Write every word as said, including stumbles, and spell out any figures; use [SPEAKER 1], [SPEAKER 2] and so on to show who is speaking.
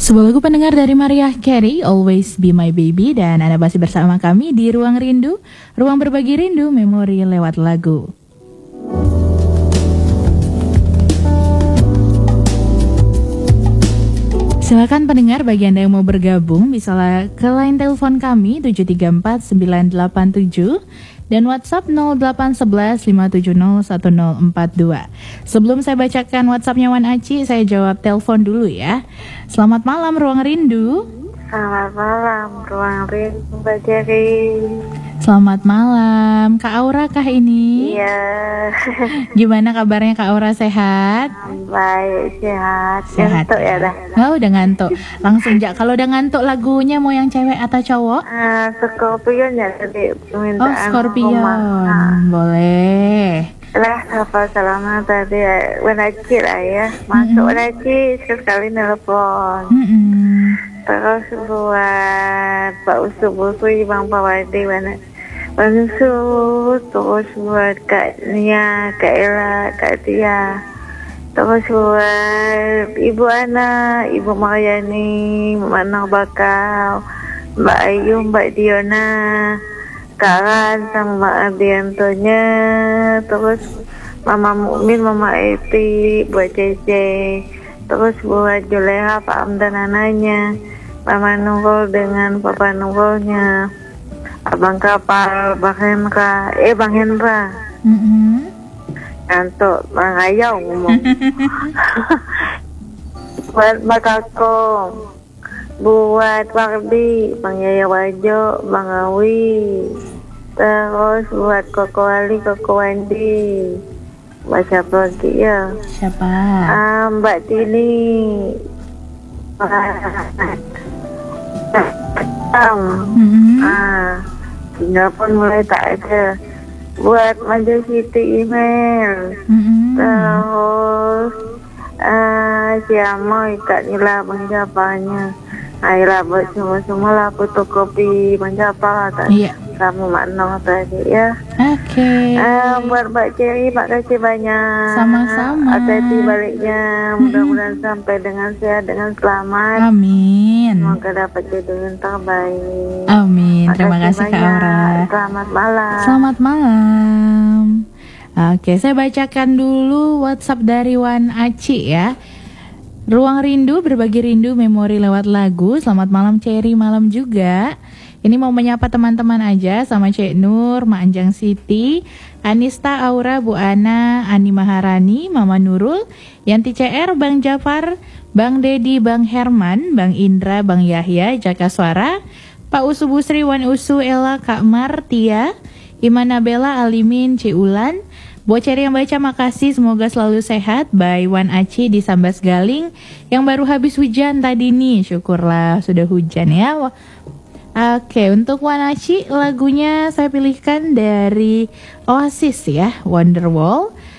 [SPEAKER 1] Sebuah lagu pendengar dari Mariah Carey, Always Be My Baby. Dan Anda masih bersama kami di Ruang Rindu, ruang berbagi rindu, memori lewat lagu. Silakan pendengar, bagi Anda yang mau bergabung bisa ke line telepon kami tujuh tiga empat sembilan delapan tujuh dan WhatsApp nol delapan satu satu lima tujuh nol satu nol empat dua. Sebelum saya bacakan WhatsAppnya Wan Aci, saya jawab telepon dulu ya. Selamat malam Ruang Rindu.
[SPEAKER 2] Selamat malam Ruang Rindu Mbak Jerry.
[SPEAKER 1] Selamat malam, Kak Aura kah ini?
[SPEAKER 2] Iya.
[SPEAKER 1] Gimana kabarnya Kak Aura, sehat?
[SPEAKER 2] Baik, sehat.
[SPEAKER 1] Sehat
[SPEAKER 2] Ngantuk ya dah.
[SPEAKER 1] Oh, udah ngantuk. Langsung Jak, kalau udah ngantuk lagunya mau yang cewek atau cowok?
[SPEAKER 2] Ah, Scorpion ya tadi permintaan
[SPEAKER 1] Oh, Scorpion.
[SPEAKER 2] rumah.
[SPEAKER 1] Boleh.
[SPEAKER 2] Lah, apa selama tadi Wanaci lah ya. Masuk Wanaci sekali nelpon.
[SPEAKER 1] Mm-mm.
[SPEAKER 2] Terus buat Pak Usu-Busu Bang Pawadi Wanaci. Usu, terus buat Kak Nia, Kak Ella, Kak Tia. Terus buat Ibu Ana, Ibu Mariani, Mak Nang Bakau, Mbak Ayu, Mbak Diona, Kak Ran sama Mbak Adiantonya. Terus Mama Mukmin, Mama Eti, buat Cece. Terus buat Juleha, Pak Amdan ananya, Mama Nurul dengan Papa Nurulnya, Abang Kapal, Bang Hendra, eh Bang Hendra.
[SPEAKER 1] Mm-mm.
[SPEAKER 2] Ngantuk, Bang Ayau ngomong. Buat Mbak Kakong, buat Wardi, Bang Yaya Wajo, Bang Awi. Terus buat Koko Ali, Koko Wandi. Mbak siapa lagi ya?
[SPEAKER 1] Siapa?
[SPEAKER 2] Ah, Mbak Tini.
[SPEAKER 1] Mm-mm.
[SPEAKER 2] Ah, tinggal pun mulai tak ada. Buat Manja Siti email.
[SPEAKER 1] Mm-mm.
[SPEAKER 2] Terus ah, siapa Kak Nila menjapanya. Ayolah buat semua-semua lah fotokopi menjapa lah
[SPEAKER 1] Iya.
[SPEAKER 2] kamu makna tadi ya.
[SPEAKER 1] Oke.
[SPEAKER 2] Ah, buat Mbak Cherry, Pak kasih banyak.
[SPEAKER 1] Sama-sama.
[SPEAKER 2] Hati-hati baliknya. Mudah-mudahan sampai dengan sehat, dengan selamat.
[SPEAKER 1] Amin.
[SPEAKER 2] Semoga dapat jodoh yang terbaik.
[SPEAKER 1] Amin. Terima
[SPEAKER 2] Makasih
[SPEAKER 1] kasih Kak
[SPEAKER 2] banyak.
[SPEAKER 1] Aura.
[SPEAKER 2] Selamat malam.
[SPEAKER 1] Selamat malam. Oke, saya bacakan dulu WhatsApp dari Wan Aci ya. Ruang Rindu, berbagi rindu, memori lewat lagu. Selamat malam Cherry, malam juga. Ini mau menyapa teman-teman aja sama Cek Nur, Mak Anjang Siti, Anista, Aura, Bu Ana, Ani Maharani, Mama Nurul, Yanti C R, Bang Jafar, Bang Dedi, Bang Herman, Bang Indra, Bang Yahya, Jaka Suara, Pak Usu Busri, Wan Usu, Ella, Kak Mar, Tia, Imana Bella, Alimin, Ciulan. Buat Cherry yang baca, makasih, semoga selalu sehat. By Wan Aci di Sambas Galing yang baru habis hujan tadi nih. Syukurlah sudah hujan ya. Oke, untuk Wan Aci lagunya saya pilihkan dari Oasis ya, Wonderwall.